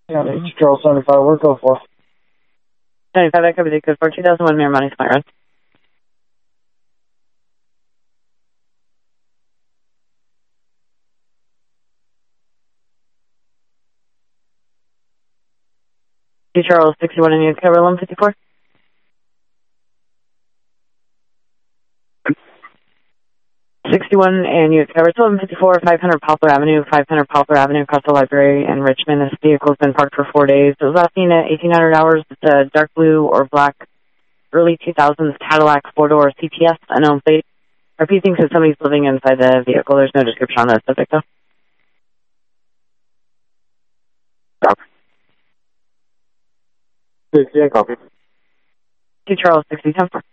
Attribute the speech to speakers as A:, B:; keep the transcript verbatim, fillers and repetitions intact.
A: Yeah, it's Charles seventy-five, we're go for.
B: seventy-five, I cover the code for two thousand one Miramani Smart Road. Two Charles sixty-one, and you cover eleven fifty-four. sixty-one, and you cover eleven fifty-four, five hundred Poplar Avenue, five hundred Poplar Avenue, across the library in Richmond. This vehicle's been parked for four days. It was last seen at eighteen hundred hours. It's a dark blue or black, early two thousands Cadillac four-door C T S, unknown plate. R P thinks that somebody's living inside the vehicle. There's no description on the subject, though.
A: Yeah, copy.
B: Two Charles sixty, ten four.